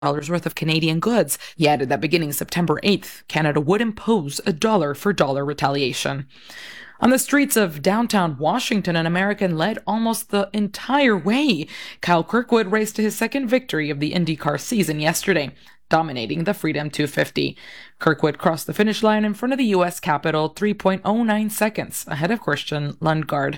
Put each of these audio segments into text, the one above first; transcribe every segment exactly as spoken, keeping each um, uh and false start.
dollars worth of Canadian goods. He added that beginning September eighth, Canada would impose a dollar-for-dollar retaliation. On the streets of downtown Washington, an American led almost the entire way. Kyle Kirkwood raced to his second victory of the IndyCar season yesterday, dominating the Freedom two fifty. Kirkwood crossed the finish line in front of the U S Capitol three point oh nine seconds ahead of Christian Lundgaard.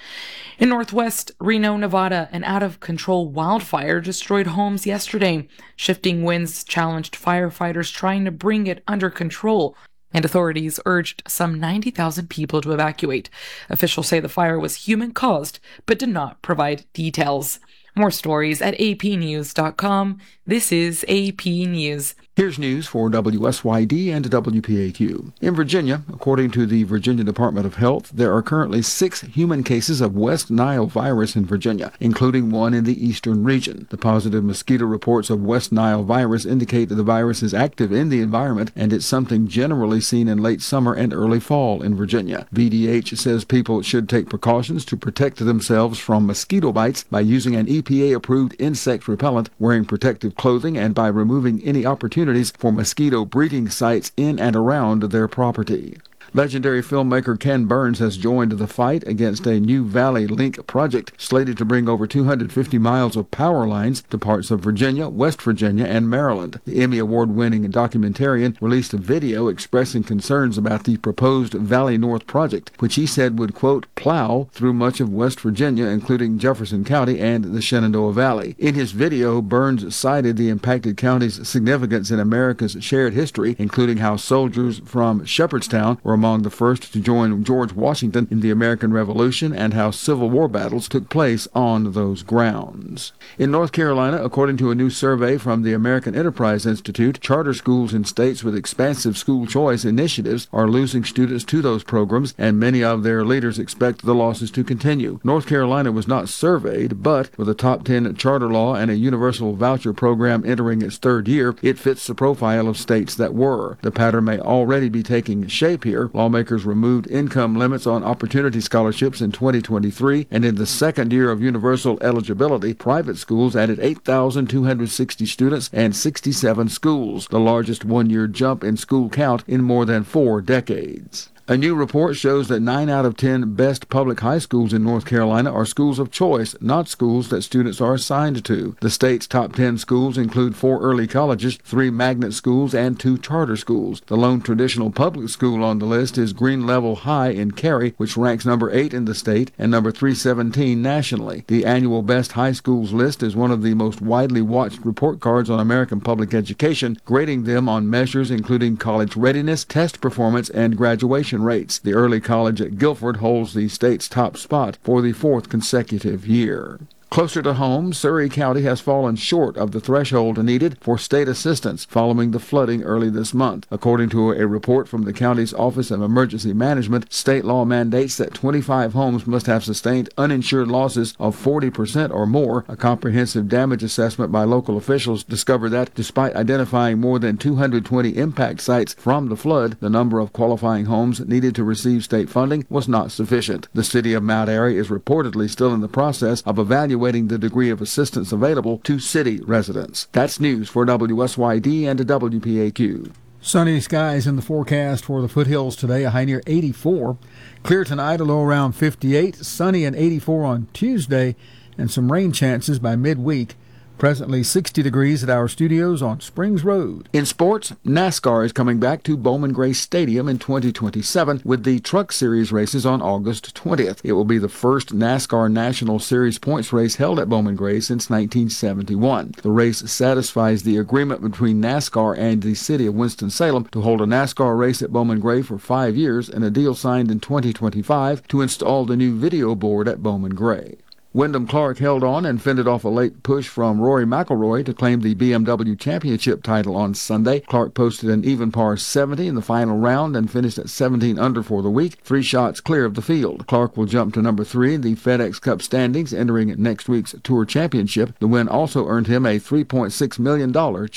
In northwest Reno, Nevada, an out-of-control wildfire destroyed homes yesterday. Shifting winds challenged firefighters trying to bring it under control, and authorities urged some ninety thousand people to evacuate. Officials say the fire was human-caused, but did not provide details. More stories at a p news dot com. This is A P News. Here's news for W S Y D and W P A Q. In Virginia, according to the Virginia Department of Health, there are currently six human cases of West Nile virus in Virginia, including one in the eastern region. The positive mosquito reports of West Nile virus indicate that the virus is active in the environment, and it's something generally seen in late summer and early fall in Virginia. V D H says people should take precautions to protect themselves from mosquito bites by using an E P A-approved insect repellent, wearing protective clothing, and by removing any opportunity for mosquito breeding sites in and around their property. Legendary filmmaker Ken Burns has joined the fight against a new Valley Link project slated to bring over two hundred fifty miles of power lines to parts of Virginia, West Virginia, and Maryland. The Emmy Award-winning documentarian released a video expressing concerns about the proposed Valley North project, which he said would, quote, plow through much of West Virginia, including Jefferson County and the Shenandoah Valley. In his video, Burns cited the impacted county's significance in America's shared history, including how soldiers from Shepherdstown were among the first to join George Washington in the American Revolution, and how Civil War battles took place on those grounds. In North Carolina, according to a new survey from the American Enterprise Institute, charter schools in states with expansive school choice initiatives are losing students to those programs, and many of their leaders expect the losses to continue. North Carolina was not surveyed, but with a top ten charter law and a universal voucher program entering its third year, it fits the profile of states that were. The pattern may already be taking shape here. Lawmakers removed income limits on opportunity scholarships in twenty twenty-three, and in the second year of universal eligibility, private schools added eight thousand two hundred sixty students and sixty-seven schools, the largest one-year jump in school count in more than four decades. A new report shows that nine out of ten best public high schools in North Carolina are schools of choice, not schools that students are assigned to. The state's top ten schools include four early colleges, three magnet schools, and two charter schools. The lone traditional public school on the list is Green Level High in Cary, which ranks number eight in the state and number three seventeen nationally. The annual Best High Schools list is one of the most widely watched report cards on American public education, grading them on measures including college readiness, test performance, and graduation rates. The early college at Guilford holds the state's top spot for the fourth consecutive year. Closer to home, Surry County has fallen short of the threshold needed for state assistance following the flooding early this month. According to a report from the county's Office of Emergency Management, state law mandates that twenty-five homes must have sustained uninsured losses of forty percent or more. A comprehensive damage assessment by local officials discovered that, despite identifying more than two hundred twenty impact sites from the flood, the number of qualifying homes needed to receive state funding was not sufficient. The city of Mount Airy is reportedly still in the process of evaluating the degree of assistance available to city residents. That's news for W S Y D and W P A Q. Sunny skies in the forecast for the foothills today, a high near eighty-four. Clear tonight, a low around fifty-eight. Sunny and eighty-four on Tuesday, and some rain chances by midweek. Presently sixty degrees at our studios on Springs Road. In sports, NASCAR is coming back to Bowman Gray Stadium in twenty twenty-seven with the Truck Series races on August twentieth. It will be the first NASCAR National Series points race held at Bowman Gray since nineteen seventy-one. The race satisfies the agreement between NASCAR and the city of Winston-Salem to hold a NASCAR race at Bowman Gray for five years and a deal signed in twenty twenty-five to install the new video board at Bowman Gray. Wyndham Clark held on and fended off a late push from Rory McIlroy to claim the B M W Championship title on Sunday. Clark posted an even par seventy in the final round and finished at seventeen under for the week, three shots clear of the field. Clark will jump to number three in the FedEx Cup standings entering next week's Tour Championship. The win also earned him a three point six million dollars check.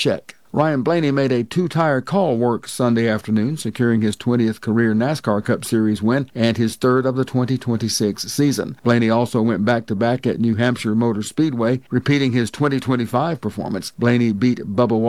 Ryan Blaney made a two-tire call work Sunday afternoon, securing his twentieth career NASCAR Cup Series win and his third of the twenty twenty-six season. Blaney also went back-to-back at New Hampshire Motor Speedway, repeating his twenty twenty-five performance. Blaney beat Bubba